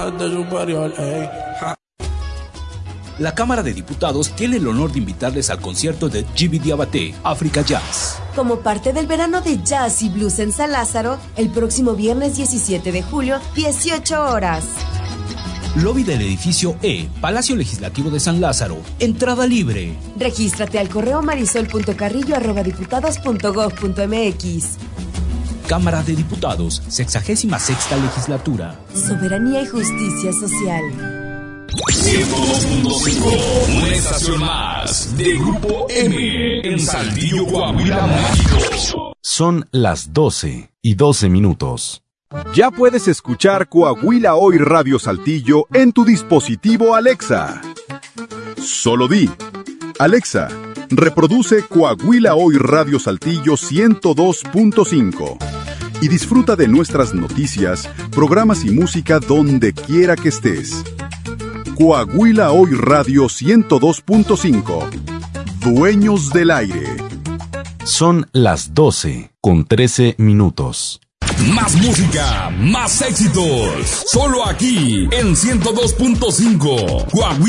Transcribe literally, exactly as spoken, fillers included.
superior, ey. La Cámara de Diputados tiene el honor de invitarles al concierto de Djiby Diabaté, Africa Jazz. Como parte del verano de jazz y blues en San Lázaro, el próximo viernes diecisiete de julio, dieciocho horas. Lobby del edificio E, Palacio Legislativo de San Lázaro. Entrada libre. Regístrate al correo marisol punto carrillo arroba diputados punto gob punto mx. Cámara de Diputados, sexagésima sexta legislatura. Soberanía y justicia social. ciento dos punto cinco, una estación más de Grupo M en Saltillo, Coahuila, México. Son las doce y doce minutos. Ya puedes escuchar Coahuila Hoy Radio Saltillo en tu dispositivo Alexa. Solo di, Alexa, reproduce Coahuila Hoy Radio Saltillo ciento dos punto cinco y disfruta de nuestras noticias, programas y música donde quiera que estés. Coahuila Hoy Radio ciento dos punto cinco. Dueños del aire. Son las doce con trece minutos. Más música, más éxitos. Solo aquí en ciento dos punto cinco. Coahuila.